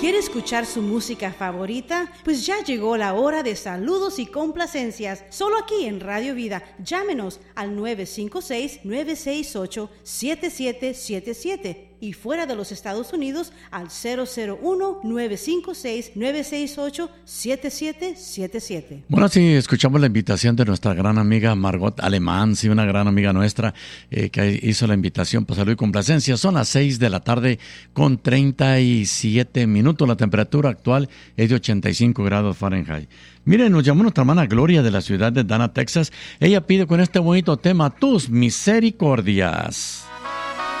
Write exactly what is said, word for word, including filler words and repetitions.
¿Quiere escuchar su música favorita? Pues ya llegó la hora de saludos y complacencias, solo aquí en Radio Vida. Llámenos al nueve cinco seis, nueve seis ocho, siete siete siete siete y fuera de los Estados Unidos al cero cero uno, nueve cinco seis, nueve seis ocho, siete siete siete siete. Bueno, sí, escuchamos la invitación de nuestra gran amiga Margot Alemán, sí, una gran amiga nuestra eh, que hizo la invitación para salud y complacencia. Son las seis de la tarde con treinta y siete minutos. La temperatura actual es de ochenta y cinco grados Fahrenheit. Miren, nos llamó nuestra hermana Gloria de la ciudad de Dana, Texas. Ella pide con este bonito tema, Tus Misericordias.